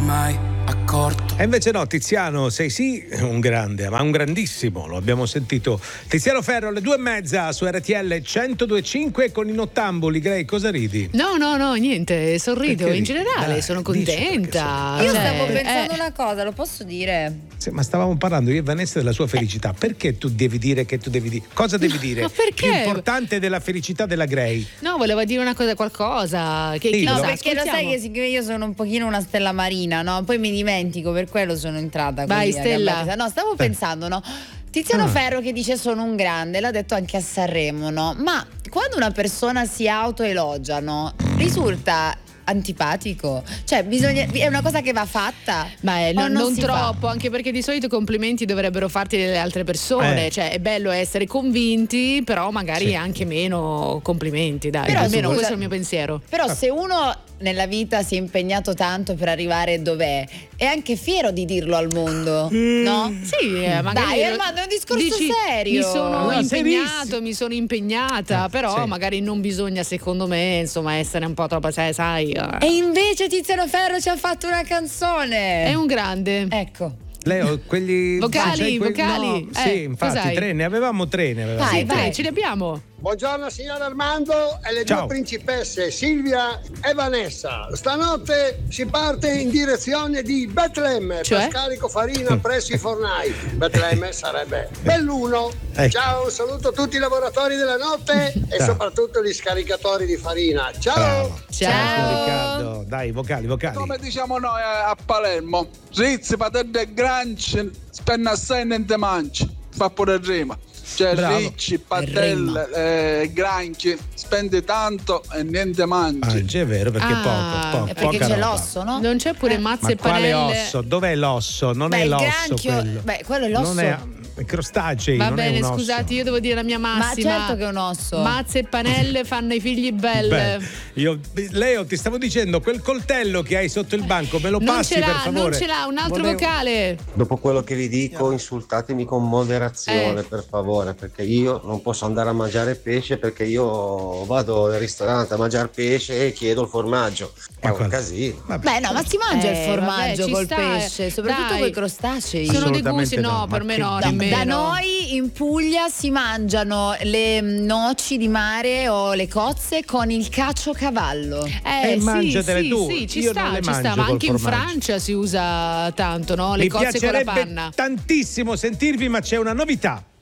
mai accorto. E invece no, Tiziano, sei sì un grande, ma un grandissimo, lo abbiamo sentito. Tiziano Ferro alle 2:30 su RTL 102.5 con i Nottambuli. Grey, cosa ridi? No, niente, sorrido. Perché in ridi? generale Dai, sono dici contenta. perché Io Cioè, stavo pensando una cosa, lo posso dire? Sì, ma stavamo parlando io e Vanessa della sua felicità. Perché tu devi dire che tu devi dire? Cosa devi dire? Ma perché? Più importante della felicità della Grey. No, voleva dire una cosa, qualcosa. Dillo. No, sa, perché lo sai ascoltiamo. che siccome io sono un pochino una stella marina, no? Poi mi dimentico, per quello sono entrata così. Vai, a Stella. gamba tesa. No, stavo pensando, no? Tiziano Ferro che dice sono un grande, l'ha detto anche a Sanremo, no? Ma quando una persona si autoelogia, no? Risulta antipatico, cioè è una cosa che va fatta, Ma o non si troppo, anche perché di solito i complimenti dovrebbero farti le altre persone, cioè è bello essere convinti, però magari anche meno complimenti, dai. Però, Almeno scusa, questo è il mio pensiero. Però se uno nella vita si è impegnato tanto per arrivare dov'è, è anche fiero di dirlo al mondo, no? Sì, magari Dai, Armando, è un discorso dici, serio. mi sono impegnata, però sì. magari non bisogna, secondo me, insomma, essere un po' troppo, sai. E invece Tiziano Ferro ci ha fatto una canzone. È un grande. Ecco. Leo, quelli Vocali. No, sì, infatti, cos'hai? tre, ne avevamo tre. Vai, Sì, tre, ce li abbiamo. Buongiorno signor Armando e le Ciao. due principesse Silvia e Vanessa. Stanotte si parte in direzione di Betlemme Cioè? per scarico farina presso i fornai. Betlemme sarebbe Belluno. Ecco. Ciao, un saluto a tutti i lavoratori della notte e Ciao. soprattutto gli scaricatori di farina. Ciao! Bravo. Ciao. Riccardo, dai, vocali. Come diciamo noi a Palermo, rizzi, patente e granci, spenna assai e niente manci, fa pure rima. Cioè Bravo. ricci, patelle, granchi, spendi tanto e niente mangi. È vero, perché Ah, poco, È perché poca c'è roba. l'osso, no? Non c'è pure mazze Ma e quale panelle. osso? Dov'è l'osso? Non Beh, è il l'osso granchio, quello. beh, quello è l'osso. Non è crostacei, Va non bene, è un osso. scusate, io devo dire la mia massima. Ma certo che è un osso. Mazze e panelle fanno i figli belle. Leo, ti stavo dicendo, quel coltello che hai sotto il banco, me lo Non passi ce per l'ha, favore? non ce l'ha, un altro Volevo- vocale. Dopo quello che vi dico, insultatemi con moderazione, per favore, perché io non posso andare a mangiare pesce perché io vado al ristorante a mangiare pesce e chiedo il formaggio. È Ma un quello- casino. Vabbè. Beh, no, ma si mangia il Vabbè, formaggio ci col sta, pesce, soprattutto dai. con i crostacei. Sono dei Assolutamente gusti, no, no, per ma me che no, dici? nemmeno. Da noi in Puglia si mangiano le noci di mare o le cozze con il caciocavallo. Sì, mangiatele sì, tu. sì, ci Io sta, non le ci sta, mangio ma col anche in formaggio. Francia si usa tanto, no? Le Mi cozze con la piacerebbe panna. tantissimo sentirvi, ma c'è una novità.